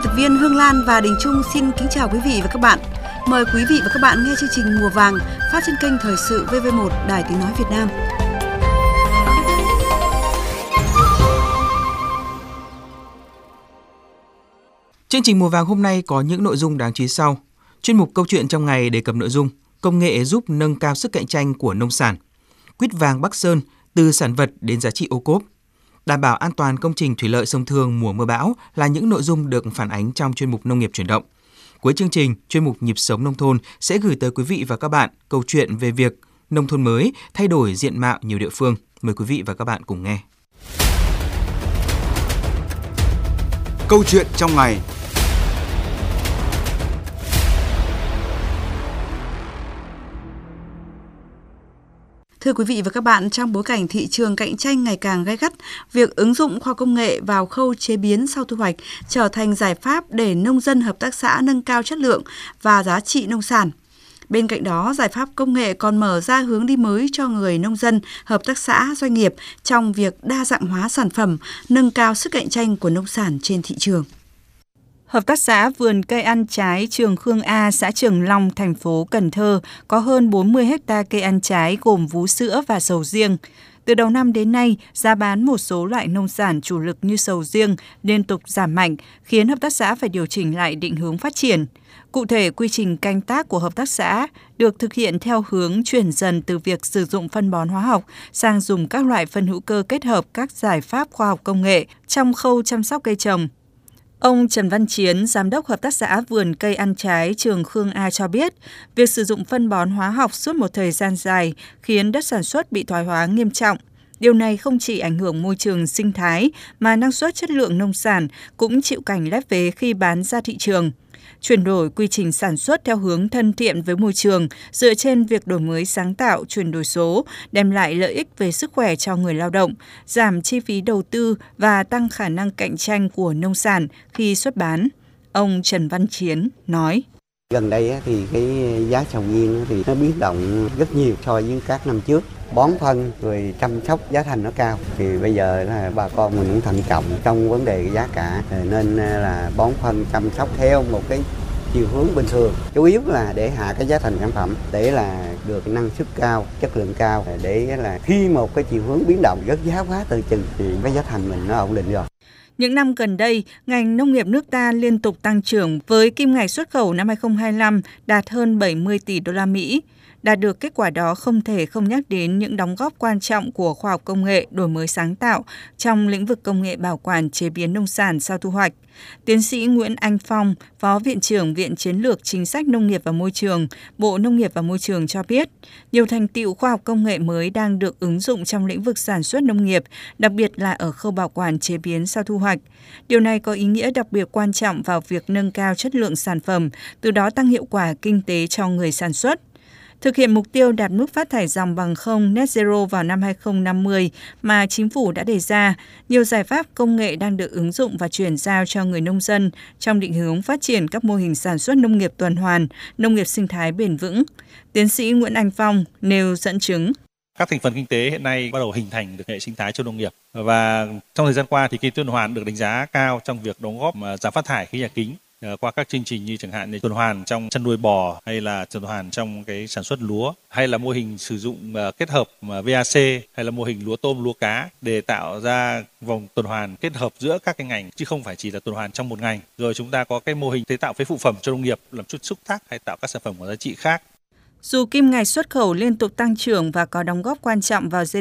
Tập viên Hương Lan và Đình Trung xin kính chào quý vị và các bạn. Mời quý vị và các bạn nghe chương trình Mùa Vàng phát trên kênh Thời sự VV1 Đài Tiếng nói Việt Nam. Chương trình Mùa Vàng hôm nay có những nội dung đáng chú ý sau. Chuyên mục Câu chuyện trong ngày đề cập nội dung công nghệ giúp nâng cao sức cạnh tranh của nông sản. Quýt vàng Bắc Sơn từ sản vật đến giá trị ô cốp. Đảm bảo an toàn công trình thủy lợi sông Thương mùa mưa bão là những nội dung được phản ánh trong chuyên mục Nông nghiệp chuyển động. Cuối chương trình, chuyên mục Nhịp sống nông thôn sẽ gửi tới quý vị và các bạn câu chuyện về việc nông thôn mới thay đổi diện mạo nhiều địa phương. Mời quý vị và các bạn cùng nghe. Câu chuyện trong ngày. Thưa quý vị và các bạn, trong bối cảnh thị trường cạnh tranh ngày càng gay gắt, việc ứng dụng khoa học công nghệ vào khâu chế biến sau thu hoạch trở thành giải pháp để nông dân hợp tác xã nâng cao chất lượng và giá trị nông sản. Bên cạnh đó, giải pháp công nghệ còn mở ra hướng đi mới cho người nông dân, hợp tác xã, doanh nghiệp trong việc đa dạng hóa sản phẩm, nâng cao sức cạnh tranh của nông sản trên thị trường. Hợp tác xã vườn cây ăn trái Trường Khương A, xã Trường Long, thành phố Cần Thơ có hơn 40 ha cây ăn trái gồm vú sữa và sầu riêng. Từ đầu năm đến nay, giá bán một số loại nông sản chủ lực như sầu riêng liên tục giảm mạnh, khiến hợp tác xã phải điều chỉnh lại định hướng phát triển. Cụ thể, quy trình canh tác của hợp tác xã được thực hiện theo hướng chuyển dần từ việc sử dụng phân bón hóa học sang dùng các loại phân hữu cơ kết hợp các giải pháp khoa học công nghệ trong khâu chăm sóc cây trồng. Ông Trần Văn Chiến, Giám đốc Hợp tác xã vườn cây ăn trái Trường Khương A cho biết, việc sử dụng phân bón hóa học suốt một thời gian dài khiến đất sản xuất bị thoái hóa nghiêm trọng. Điều này không chỉ ảnh hưởng môi trường sinh thái mà năng suất chất lượng nông sản cũng chịu cảnh lép vế khi bán ra thị trường. Chuyển đổi quy trình sản xuất theo hướng thân thiện với môi trường dựa trên việc đổi mới sáng tạo, chuyển đổi số, đem lại lợi ích về sức khỏe cho người lao động, giảm chi phí đầu tư và tăng khả năng cạnh tranh của nông sản khi xuất bán. Ông Trần Văn Chiến nói. Gần đây thì cái giá sầu riêng thì nó biến động rất nhiều so với các năm trước. Bón phân rồi chăm sóc giá thành nó cao thì bây giờ là bà con mình cũng thận trọng trong vấn đề giá cả, nên là bón phân chăm sóc theo một cái chiều hướng bình thường, chủ yếu là để hạ cái giá thành sản phẩm để là được năng suất cao, chất lượng cao, để là khi một cái chiều hướng biến động rất giá quá từ chừng thì cái giá thành mình nó ổn định rồi. Những năm gần đây, ngành nông nghiệp nước ta liên tục tăng trưởng với kim ngạch xuất khẩu năm 2025 đạt hơn 70 tỷ đô la Mỹ. Đạt được kết quả đó không thể không nhắc đến những đóng góp quan trọng của khoa học công nghệ, đổi mới sáng tạo trong lĩnh vực công nghệ bảo quản chế biến nông sản sau thu hoạch. Tiến sĩ Nguyễn Anh Phong, Phó Viện trưởng Viện Chiến lược Chính sách Nông nghiệp và Môi trường, Bộ Nông nghiệp và Môi trường cho biết, nhiều thành tựu khoa học công nghệ mới đang được ứng dụng trong lĩnh vực sản xuất nông nghiệp, đặc biệt là ở khâu bảo quản chế biến sau thu hoạch. Điều này có ý nghĩa đặc biệt quan trọng vào việc nâng cao chất lượng sản phẩm, từ đó tăng hiệu quả kinh tế cho người sản xuất. Thực hiện mục tiêu đạt mức phát thải ròng bằng không net zero vào năm 2050 mà chính phủ đã đề ra, nhiều giải pháp công nghệ đang được ứng dụng và chuyển giao cho người nông dân trong định hướng phát triển các mô hình sản xuất nông nghiệp tuần hoàn, nông nghiệp sinh thái bền vững. Tiến sĩ Nguyễn Anh Phong nêu dẫn chứng. Các thành phần kinh tế hiện nay bắt đầu hình thành được hệ sinh thái cho nông nghiệp, và trong thời gian qua thì kinh tế tuần hoàn được đánh giá cao trong việc đóng góp giảm phát thải khí nhà kính qua các chương trình như chẳng hạn như tuần hoàn trong chăn nuôi bò, hay là tuần hoàn trong cái sản xuất lúa, hay là mô hình sử dụng kết hợp VAC, hay là mô hình lúa tôm, lúa cá để tạo ra vòng tuần hoàn kết hợp giữa các cái ngành chứ không phải chỉ là tuần hoàn trong một ngành. Rồi chúng ta có cái mô hình chế tạo phế phụ phẩm cho nông nghiệp, làm chút xúc tác hay tạo các sản phẩm có giá trị khác. Dù kim ngạch xuất khẩu liên tục tăng trưởng và có đóng góp quan trọng vào GDP